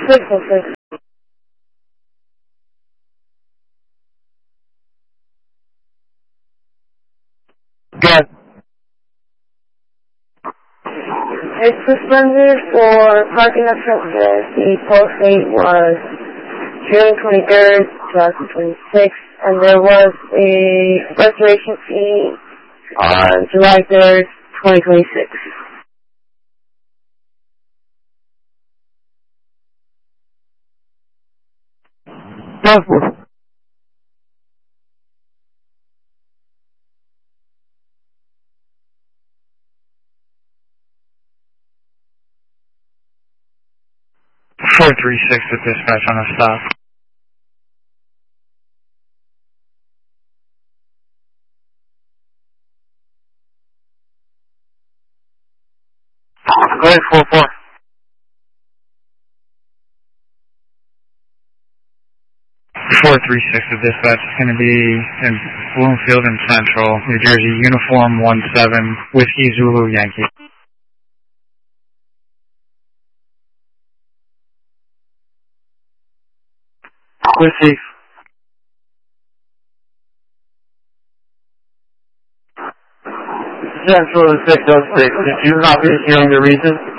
606. Good. It's suspended for parking offenses. The post date was June 23rd, 2026, and there was a restoration fee on July 3rd, 2026. Possible. Four three six with dispatch on a stop. Go ahead, 4-4. 436 with dispatch is going to be in Bloomfield and Central, New Jersey, uniform 17, Whiskey Zulu Yankee. Whiskey. Central 606. Did you not hear the reason?